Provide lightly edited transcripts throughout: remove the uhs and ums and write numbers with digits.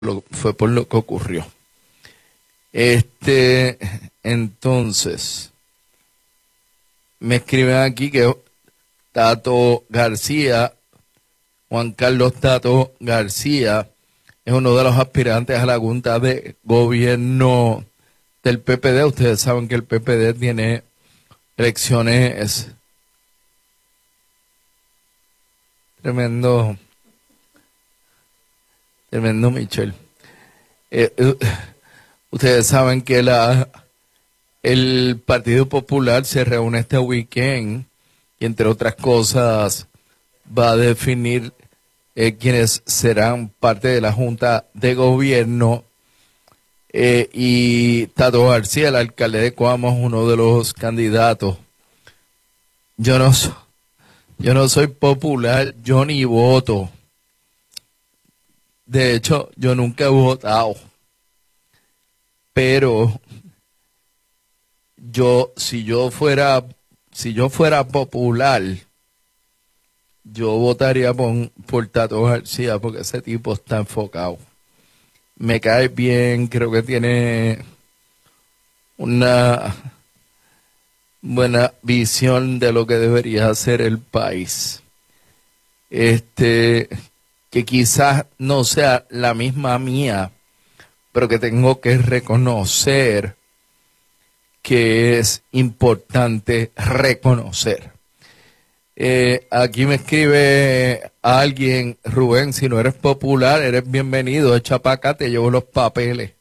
fue por lo que ocurrió. Entonces, me escriben aquí que Tato García, Juan Carlos Tato García, es uno de los aspirantes a la Junta de Gobierno del PPD. Ustedes saben que el PPD tiene elecciones tremendo Michelle. Ustedes saben que el Partido Popular se reúne este weekend y entre otras cosas va a definir quienes serán parte de la Junta de Gobierno, y Tato García, el alcalde de Coamo, es uno de los candidatos. Yo no soy popular, yo ni voto. De hecho, yo nunca he votado. Pero si yo fuera popular, yo votaría por Tato García, porque ese tipo está enfocado. Me cae bien, creo que tiene una buena visión de lo que debería hacer el país. Que quizás no sea la misma mía, pero que tengo que reconocer que es importante reconocer. Aquí me escribe alguien: Rubén, si no eres popular, eres bienvenido, echa para acá, te llevo los papeles.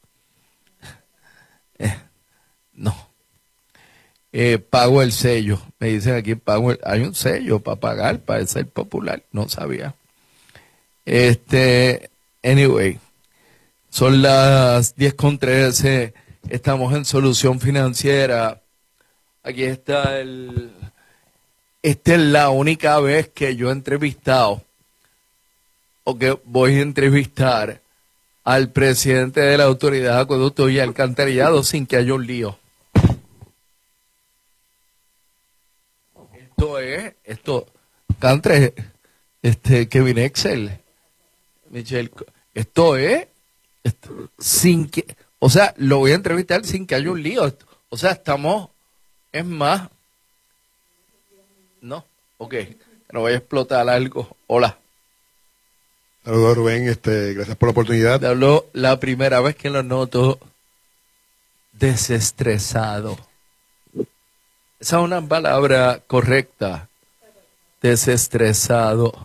No. Pago el sello. Me dicen aquí, hay un sello para pagar, para ser popular. No sabía. Anyway, son las 10:13. Estamos en Solución Financiera. Aquí está Esta es la única vez que yo he entrevistado o que voy a entrevistar al presidente de la Autoridad de Acueducto y Alcantarillado sin que haya un lío. Cantre, Kevin Excel, Michelle, sin que, o sea, lo voy a entrevistar sin que haya un lío. O sea, es más, no, ok, no voy a explotar algo. Hola. Saludos, Rubén, gracias por la oportunidad. Te hablo la primera vez que lo noto desestresado. Esa es una palabra correcta. Desestresado,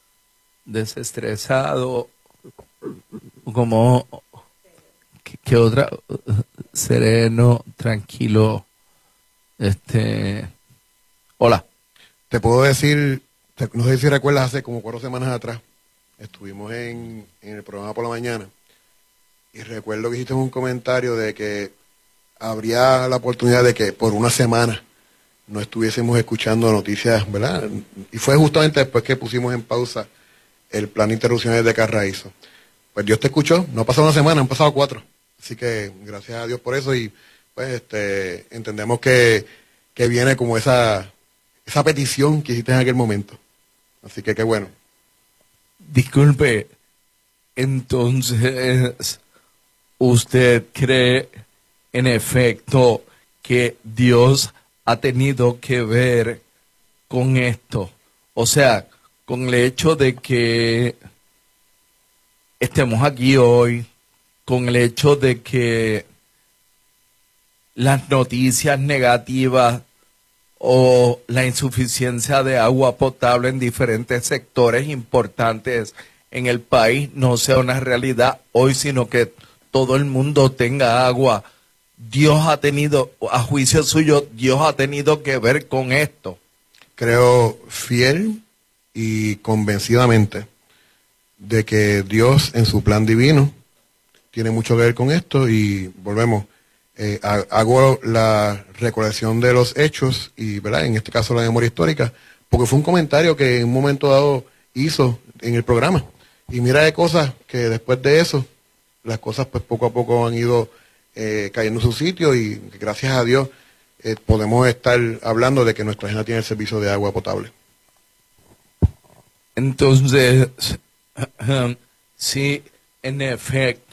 como, ¿qué otra? Sereno, tranquilo, hola. Te puedo decir, no sé si recuerdas, hace como 4 semanas atrás, estuvimos en el programa por la mañana, y recuerdo que hiciste un comentario de que habría la oportunidad de que por una semana no estuviésemos escuchando noticias, ¿verdad? Y fue justamente después que pusimos en pausa el plan de interrupciones de Carraízo. Pues Dios te escuchó, no ha pasado una semana, han pasado 4. Así que gracias a Dios por eso, y pues entendemos que viene como esa petición que hiciste en aquel momento. Así que qué bueno. Disculpe, entonces, ¿usted cree en efecto que Dios ha tenido que ver con esto? O sea, con el hecho de que estemos aquí hoy, con el hecho de que las noticias negativas o la insuficiencia de agua potable en diferentes sectores importantes en el país no sea una realidad hoy, sino que todo el mundo tenga agua. Dios ha tenido, a juicio suyo, Dios ha tenido que ver con esto. Creo fiel y convencidamente de que Dios en su plan divino tiene mucho que ver con esto, y volvemos. Hago la recolección de los hechos y, ¿verdad?, en este caso la memoria histórica, porque fue un comentario que en un momento dado hizo en el programa. Y mira de cosas que después de eso, las cosas pues poco a poco han ido cayendo en su sitio, y gracias a Dios podemos estar hablando de que nuestra gente tiene el servicio de agua potable. Entonces, si En efecto.